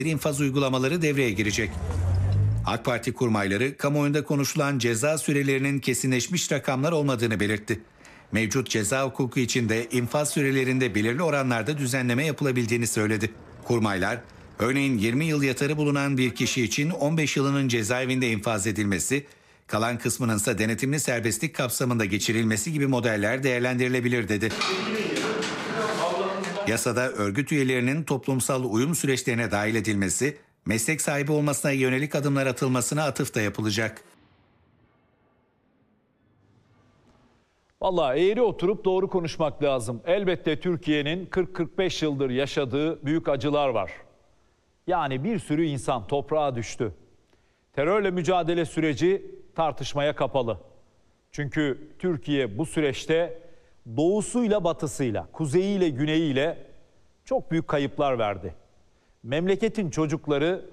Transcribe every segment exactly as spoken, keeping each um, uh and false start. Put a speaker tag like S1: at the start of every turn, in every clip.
S1: infaz uygulamaları devreye girecek. AK Parti kurmayları kamuoyunda konuşulan ceza sürelerinin kesinleşmiş rakamlar olmadığını belirtti. Mevcut ceza hukuku içinde infaz sürelerinde belirli oranlarda düzenleme yapılabildiğini söyledi. Kurmaylar, örneğin yirmi yıl yatarı bulunan bir kişi için on beş yılının cezaevinde infaz edilmesi, kalan kısmının ise denetimli serbestlik kapsamında geçirilmesi gibi modeller değerlendirilebilir dedi. Yasada örgüt üyelerinin toplumsal uyum süreçlerine dahil edilmesi, meslek sahibi olmasına yönelik adımlar atılmasına atıf da yapılacak.
S2: Vallahi eğri oturup doğru konuşmak lazım. Elbette Türkiye'nin kırk kırk beş yıldır yaşadığı büyük acılar var. Yani bir sürü insan toprağa düştü. Terörle mücadele süreci tartışmaya kapalı. Çünkü Türkiye bu süreçte doğusuyla batısıyla, kuzeyiyle güneyiyle çok büyük kayıplar verdi. Memleketin çocukları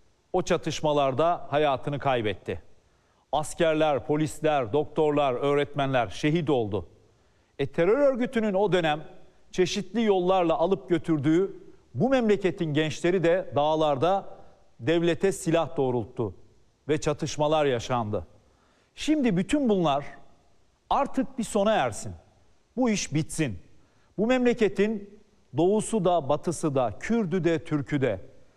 S2: o çatışmalarda hayatını kaybetti. Askerler, polisler, doktorlar, öğretmenler şehit oldu. E, terör örgütünün o dönem çeşitli yollarla alıp götürdüğü bu memleketin gençleri de dağlarda devlete silah doğrulttu ve çatışmalar yaşandı. Şimdi bütün bunlar artık bir sona ersin. Bu iş bitsin. Bu memleketin doğusu da batısı da, Kürdü de Türkü de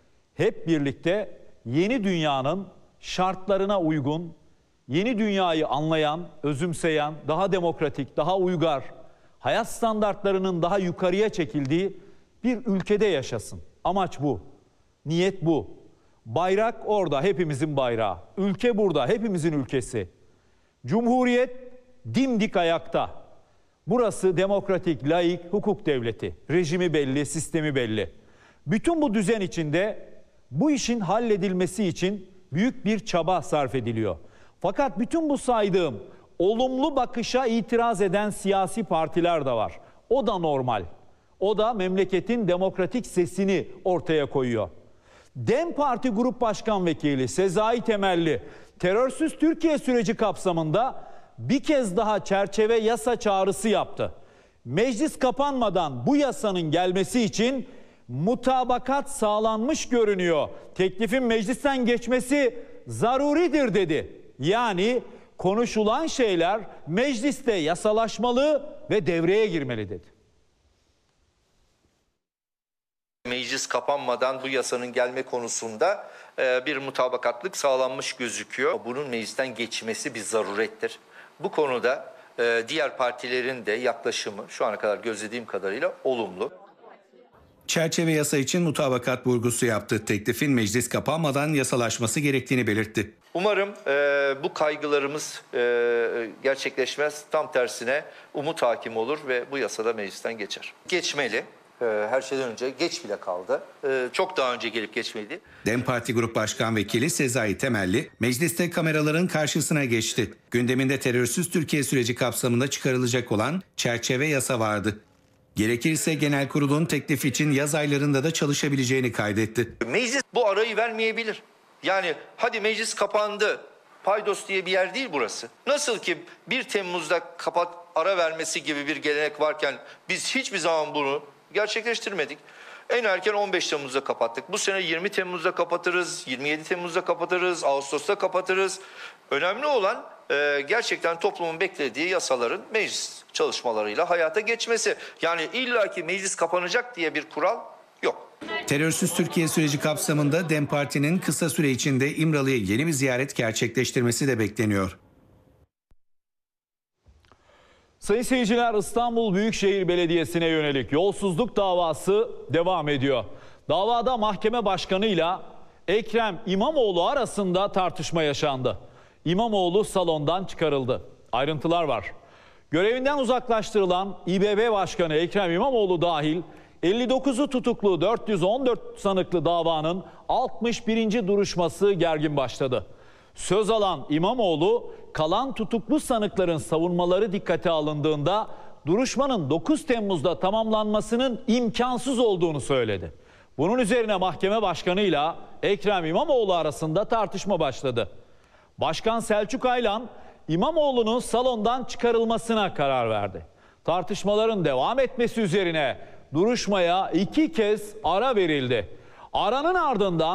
S2: hep birlikte yeni dünyanın şartlarına uygun, yeni dünyayı anlayan, özümseyen, daha demokratik, daha uygar, hayat standartlarının daha yukarıya çekildiği bir ülkede yaşasın. Amaç bu. Niyet bu. Bayrak orada, hepimizin bayrağı. Ülke burada, hepimizin ülkesi. Cumhuriyet dimdik ayakta. Burası demokratik, laik, hukuk devleti. Rejimi belli, sistemi belli. Bütün bu düzen içinde bu işin halledilmesi için büyük bir çaba sarf ediliyor. Fakat bütün bu saydığım olumlu bakışa itiraz eden siyasi partiler de var. O da normal. O da memleketin demokratik sesini ortaya koyuyor. DEM Parti Grup Başkan Vekili Sezai Temelli, terörsüz Türkiye süreci kapsamında bir kez daha çerçeve yasa çağrısı yaptı. Meclis kapanmadan bu yasanın gelmesi için mutabakat sağlanmış görünüyor. Teklifin meclisten geçmesi zaruridir dedi. Yani konuşulan şeyler mecliste yasalaşmalı ve devreye girmeli dedi.
S3: Meclis kapanmadan bu yasanın gelme konusunda bir mutabakatlık sağlanmış gözüküyor. Bunun meclisten geçmesi bir zarurettir. Bu konuda diğer partilerin de yaklaşımı şu ana kadar gözlediğim kadarıyla olumlu.
S1: Çerçeve yasa için mutabakat vurgusu yaptı. Teklifin meclis kapanmadan yasalaşması gerektiğini belirtti.
S3: Umarım e, bu kaygılarımız e, gerçekleşmez. Tam tersine umut hakim olur ve bu yasada meclisten geçer. Geçmeli. E, her şeyden önce geç bile kaldı. E, çok daha önce gelip geçmeli.
S1: DEM Parti Grup Başkan Vekili Sezai Temelli, mecliste kameraların karşısına geçti. Gündeminde terörsüz Türkiye süreci kapsamında çıkarılacak olan çerçeve yasa vardı. Gerekirse genel kurulun teklif için yaz aylarında da çalışabileceğini kaydetti.
S3: Meclis bu arayı vermeyebilir. Yani hadi meclis kapandı, paydos diye bir yer değil burası. Nasıl ki bir Temmuz'da kapat ara vermesi gibi bir gelenek varken biz hiçbir zaman bunu gerçekleştirmedik. En erken on beş Temmuz'da kapattık. Bu sene yirmi Temmuz'da kapatırız, yirmi yedi Temmuz'da kapatırız, Ağustos'ta kapatırız. Önemli olan e, gerçekten toplumun beklediği yasaların meclis çalışmalarıyla hayata geçmesi. Yani illaki meclis kapanacak diye bir kural yok.
S1: Terörsüz Türkiye süreci kapsamında DEM Parti'nin kısa süre içinde İmralı'ya yeni bir ziyaret gerçekleştirmesi de bekleniyor.
S2: Sayın seyirciler, İstanbul Büyükşehir Belediyesi'ne yönelik yolsuzluk davası devam ediyor. Davada mahkeme başkanıyla Ekrem İmamoğlu arasında tartışma yaşandı. İmamoğlu salondan çıkarıldı. Ayrıntılar var. Görevinden uzaklaştırılan İ B B Başkanı Ekrem İmamoğlu dahil elli dokuzu tutuklu dört yüz on dört sanıklı davanın altmış birinci duruşması gergin başladı. Söz alan İmamoğlu, kalan tutuklu sanıkların savunmaları dikkate alındığında duruşmanın dokuz Temmuz'da tamamlanmasının imkansız olduğunu söyledi. Bunun üzerine mahkeme başkanıyla Ekrem İmamoğlu arasında tartışma başladı. Başkan Selçuk Aylan, İmamoğlu'nun salondan çıkarılmasına karar verdi. Tartışmaların devam etmesi üzerine duruşmaya iki kez ara verildi. Aranın ardından